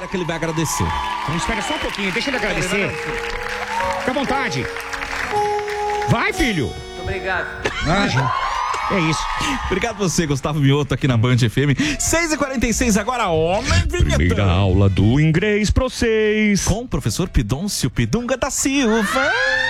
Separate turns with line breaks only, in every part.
espera que ele vai agradecer.
Então espera só um pouquinho, deixa ele agradecer. Fica à vontade. Vai, filho.
Muito obrigado.
É isso.
Obrigado você, Gustavo Mioto, aqui na Band FM. 6h46 agora, homem
Primeira
vinhetão.
aula do inglês pra vocês.
Com o professor Pidôncio Pidunga da Silva.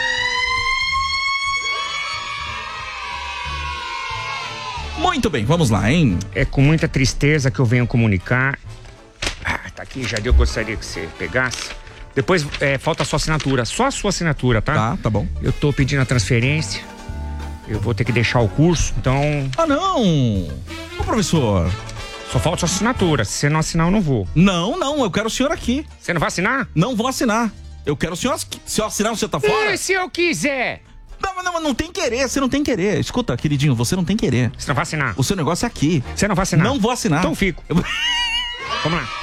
Muito bem, vamos lá, hein?
É com muita tristeza que eu venho comunicar. Tá aqui, já deu, gostaria que você pegasse. Depois falta a sua assinatura, só a sua assinatura, tá?
Tá bom.
Eu tô pedindo a transferência. Eu vou ter que deixar o curso, então...
Ah, não! Ô, professor.
Só falta a sua assinatura. Se você não assinar, eu não vou.
Não, eu quero o senhor aqui.
Você não vai assinar?
Não vou assinar. Eu quero o senhor aqui. Se eu assinar, você tá fora?
E se eu quiser?
Não tem querer, você não tem querer. Escuta, queridinho, você não tem querer.
Você não vai assinar?
O seu negócio é aqui.
Você não vai assinar?
Não vou assinar.
Então fico. Vamos lá.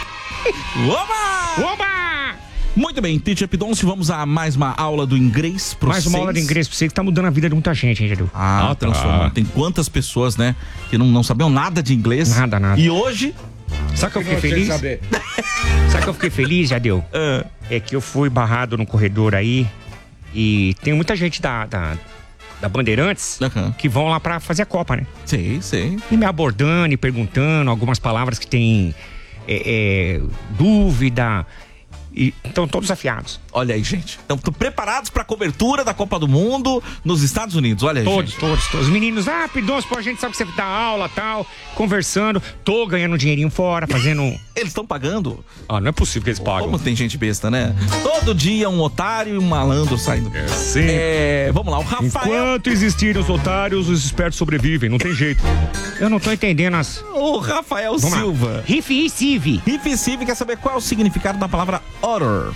Oba!
Oba!
Muito bem, Teacher Pidôncio, vamos a mais uma aula do inglês pra
Mais uma aula de inglês pra você que tá mudando a vida de muita gente, hein, Jadu?
Transformando. Tem quantas pessoas, né, que não sabiam nada de inglês.
Nada.
E hoje...
Sabe que eu fiquei feliz? Sabe que eu fiquei feliz, Jadeu? É que eu fui barrado no corredor aí e tem muita gente da Bandeirantes que vão lá pra fazer a Copa, né?
Sei.
E me abordando e perguntando algumas palavras que tem dúvida. E estão todos afiados.
Olha aí, gente. Estão preparados para a cobertura da Copa do Mundo nos Estados Unidos. Olha aí,
todos,
gente.
Todos. Os meninos, Pidôncio, pô, a gente sabe que você dá aula e tal, conversando. Tô ganhando um dinheirinho fora, fazendo...
Eles estão pagando?
Não é possível que eles pagam.
Como tem gente besta, né? Todo dia um otário e um malandro saindo.
Sim.
Vamos lá, o Rafael...
Enquanto existirem os otários, os espertos sobrevivem. Não tem jeito. Eu não tô entendendo as...
O Rafael Silva.
Rificive.
Rificive quer saber qual é o significado da palavra order.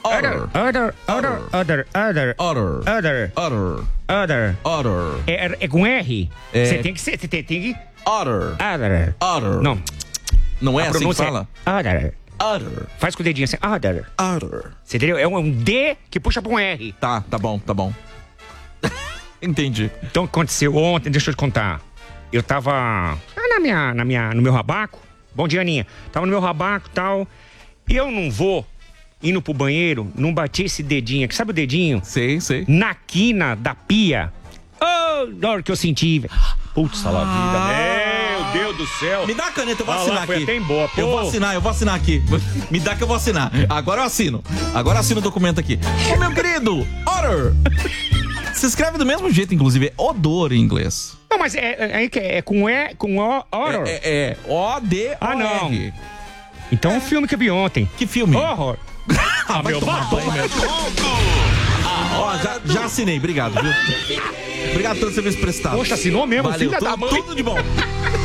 Order.
É com R? Você tem que ser... Você tem que...
Order.
Não.
Não é assim que fala?
Order.
Order.
Faz com o dedinho assim. Order. Você entendeu? É um D que puxa pra um R.
Tá bom. Entendi.
Então, o que aconteceu ontem, deixa eu te contar. Eu tava no meu rabaco. Bom dia, Aninha. Tava no meu rabaco e tal. E eu não vou indo pro banheiro, não bati esse dedinho aqui. Sabe o dedinho?
Sei.
Na quina da pia. Na hora que eu senti, velho. Putz, salva vida. Meu Deus do céu.
Me dá a caneta, eu vou assinar
foi
aqui.
até embora, pô.
Eu vou assinar aqui. Me dá que eu vou assinar. Agora eu assino. Agora eu assino o documento aqui. Ô, meu querido, order. Se escreve do mesmo jeito, inclusive. É odor em inglês.
Não, mas é com E, com O, order.
É O-D-O-R.
Ah, não. Então é um filme que eu vi ontem.
Que filme?
Horror.
Meu batom. Já assinei, obrigado, viu? Obrigado pelo serviço prestado.
Poxa, assinou mesmo,
Valeu,
filha da mãe.
tudo de bom.